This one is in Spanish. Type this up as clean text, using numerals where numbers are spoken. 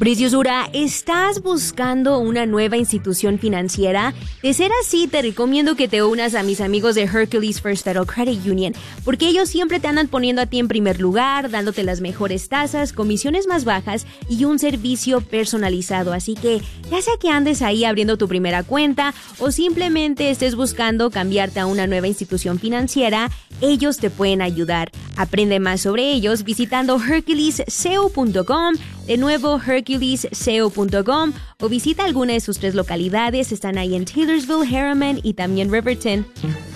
Preciosura, ¿estás buscando una nueva institución financiera? De ser así, te recomiendo que te unas a mis amigos de Hercules First Federal Credit Union, porque ellos siempre te andan poniendo a ti en primer lugar, dándote las mejores tasas, comisiones más bajas y un servicio personalizado. Así que, ya sea que andes ahí abriendo tu primera cuenta o simplemente estés buscando cambiarte a una nueva institución financiera, ellos te pueden ayudar. Aprende más sobre ellos visitando herculesco.com, de nuevo herculesco.com, o visita alguna de sus 3 localidades. Están ahí en Taylorsville, Harriman y también Riverton.